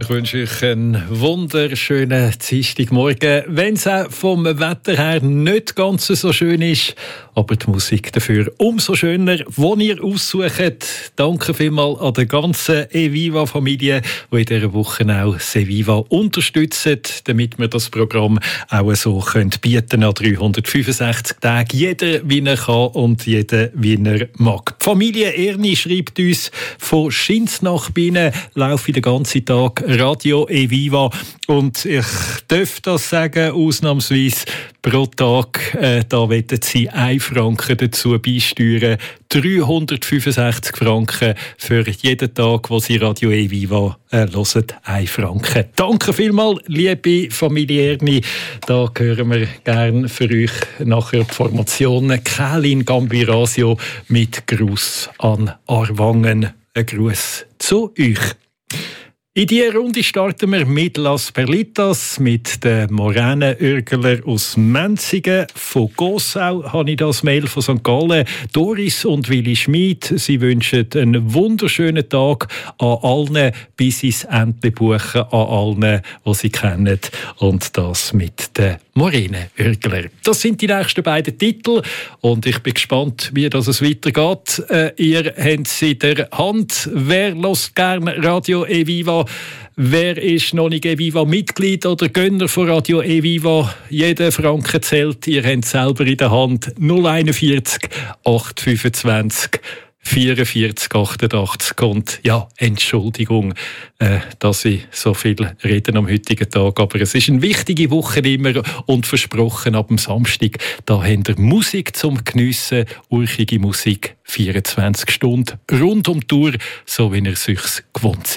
Ich wünsche euch einen wunderschönen Dienstagmorgen. Wenn es auch vom Wetter her nicht ganz so schön ist, aber die Musik dafür umso schöner, die ihr aussucht. Danke vielmals an der ganzen Eviva-Familie, die in dieser Woche auch Seviva unterstützt, damit wir das Programm auch so bieten können an 365 Tagen. Jeder, wie er kann und jeder, wie er mag. Die Familie Erni schreibt uns, von Schins nach Bienen laufe ich den ganzen Tag Radio Eviva und ich darf das sagen, ausnahmsweise pro Tag, da wollen sie 1 Franken dazu beisteuern. 365 Franken für jeden Tag, wo sie Radio Eviva hören. 1 Franken. Danke vielmals, liebe Familie Erni. Da hören wir gerne für euch nachher die Formation Kälin Gambirasio mit Gruß an Aarwangen. Ein Gruß zu euch. In dieser Runde starten wir mit Las Perlitas, mit den Moränenörgler aus Menzigen. Von Gossau habe ich das Mail von St. Gallen. Doris und Willi Schmid, sie wünschen einen wunderschönen Tag an allen, bis ins Ende buchen, an allen, die sie kennen. Und das mit den Moränenörgler. Das sind die nächsten beiden Titel und ich bin gespannt, wie es weitergeht. Ihr habt sie in der Hand. Wer hört gerne Radio Eviva? Wer ist noch nicht Eviva-Mitglied oder Gönner von Radio Eviva? Jeder Franken zählt. Ihr habt es selber in der Hand. 041 825 44 88. Und ja, Entschuldigung, dass ich so viel rede am heutigen Tag. Aber es ist eine wichtige Woche immer und versprochen, ab dem Samstag, da habt ihr Musik zum Geniessen, urchige Musik, 24 Stunden rund um die Uhr, so wie ihr es euch gewohnt seid.